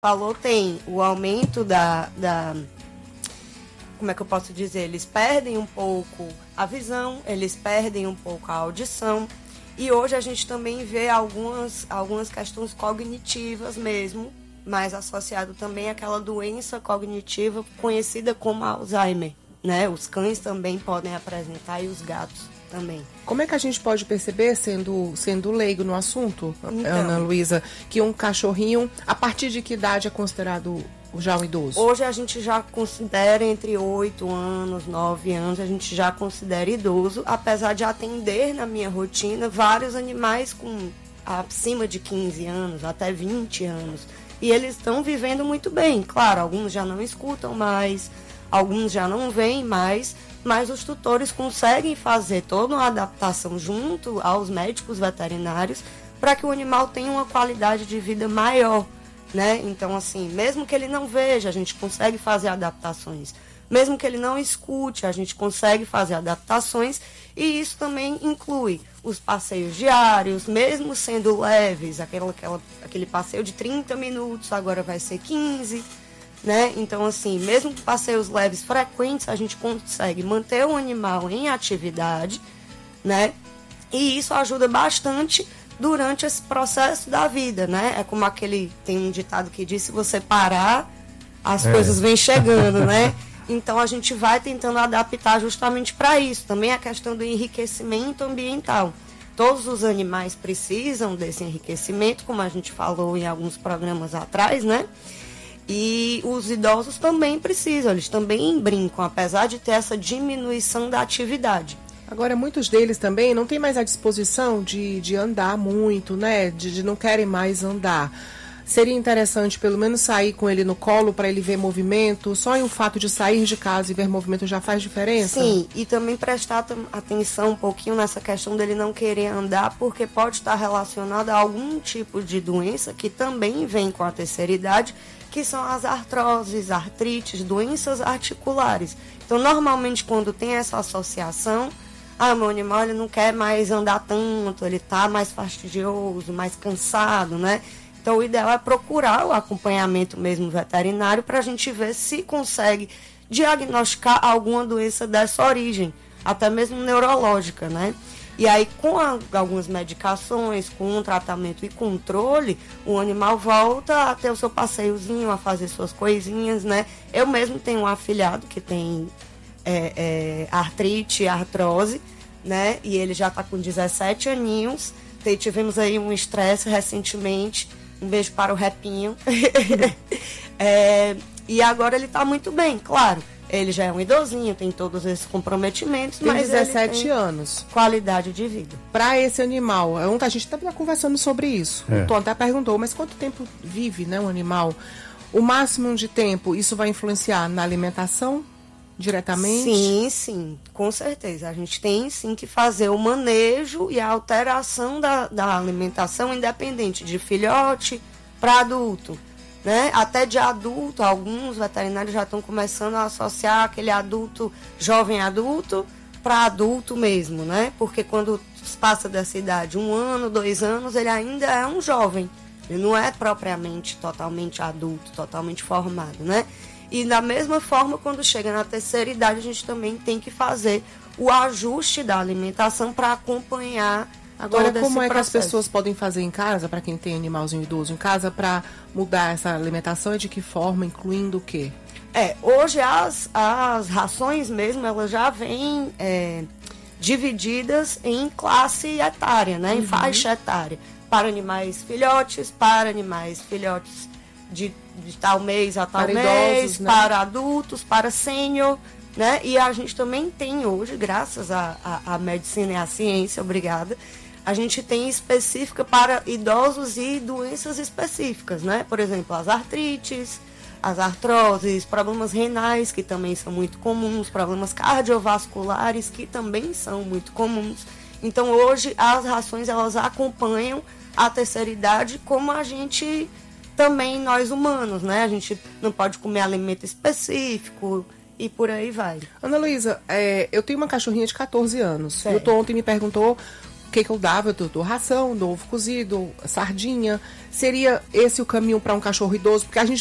falou, tem o aumento como é que eu posso dizer? Eles perdem um pouco a visão, eles perdem um pouco a audição. E hoje a gente também vê algumas questões cognitivas mesmo, mas associado também àquela doença cognitiva conhecida como Alzheimer, né? Os cães também podem apresentar e os gatos também. Como é que a gente pode perceber, sendo leigo no assunto, Então, Ana Luísa, que um cachorrinho, a partir de que idade é considerado já um idoso? Hoje a gente já considera entre 8 anos, 9 anos, a gente já considera idoso, apesar de atender na minha rotina vários animais com acima de 15 anos, até 20 anos. E eles estão vivendo muito bem. Claro, alguns já não escutam mais, alguns já não veem mais, mas os tutores conseguem fazer toda uma adaptação junto aos médicos veterinários para que o animal tenha uma qualidade de vida maior, né? Então, assim, mesmo que ele não veja, a gente consegue fazer adaptações. Mesmo que ele não escute, a gente consegue fazer adaptações, e isso também inclui os passeios diários, mesmo sendo leves, aquele passeio de 30 minutos, agora vai ser 15, né? Então, assim, mesmo com passeios leves frequentes, a gente consegue manter o animal em atividade, né? E isso ajuda bastante durante esse processo da vida, né? É como tem um ditado que diz, se você parar, as coisas vêm chegando, né? Então a gente vai tentando adaptar justamente para isso. Também a questão do enriquecimento ambiental. Todos os animais precisam desse enriquecimento, como a gente falou em alguns programas atrás, né? E os idosos também precisam, eles também brincam, apesar de ter essa diminuição da atividade. Agora, muitos deles também não têm mais a disposição de andar muito, né? De não querem mais andar. Seria interessante pelo menos sair com ele no colo para ele ver movimento? Só em o fato de sair de casa e ver movimento já faz diferença? Sim, e também prestar atenção um pouquinho nessa questão dele não querer andar, porque pode estar relacionado a algum tipo de doença que também vem com a terceira idade, que são as artroses, artrites, doenças articulares. Então, normalmente, quando tem essa associação, meu animal ele não quer mais andar tanto, ele está mais fastidioso, mais cansado, né? Então, o ideal é procurar o acompanhamento mesmo veterinário para a gente ver se consegue diagnosticar alguma doença dessa origem, até mesmo neurológica, né? E aí, com algumas medicações, com um tratamento e controle, o animal volta a ter o seu passeiozinho, a fazer suas coisinhas, né? Eu mesmo tenho um afilhado que tem artrite, artrose, né? E ele já está com 17 aninhos. Tivemos aí um estresse recentemente. Um beijo para o Repinho. E agora ele está muito bem, claro. Ele já é um idosinho, tem todos esses comprometimentos, tem mas 17 ele tem anos. Qualidade de vida. Para esse animal, a gente estava conversando sobre isso. O Tom até perguntou, mas quanto tempo vive, né, um animal? O máximo de tempo, isso vai influenciar na alimentação diretamente? Sim, com certeza. A gente tem sim que fazer o manejo e a alteração da alimentação, independente de filhote para adulto, né? Até de adulto, alguns veterinários já estão começando a associar aquele adulto, jovem adulto, para adulto mesmo, né? Porque quando passa dessa idade, 1 ano, 2 anos, ele ainda é um jovem. Ele não é propriamente totalmente adulto, totalmente formado, né? E da mesma forma, quando chega na terceira idade, a gente também tem que fazer o ajuste da alimentação para acompanhar. Agora, como é que as pessoas podem fazer em casa, para quem tem animalzinho idoso em casa, para mudar essa alimentação e de que forma, incluindo o quê? Hoje as rações mesmo, elas já vêm divididas em classe etária, né? Em faixa etária. Para animais filhotes, de tal mês a tal mês, idosos, né? Para adultos, para sênior, né? E a gente também tem hoje, graças à medicina e à ciência, obrigada, a gente tem específica para idosos e doenças específicas, né? Por exemplo, as artrites, as artroses, problemas renais, que também são muito comuns, problemas cardiovasculares, que também são muito comuns. Então, hoje, as rações, elas acompanham a terceira idade, como a gente também, nós humanos, né? A gente não pode comer alimento específico e por aí vai. Ana Luísa, eu tenho uma cachorrinha de 14 anos. Certo. O Tom ontem me perguntou que eu dava? Eu dou ração, dou ovo cozido, sardinha. Seria esse o caminho para um cachorro idoso? Porque a gente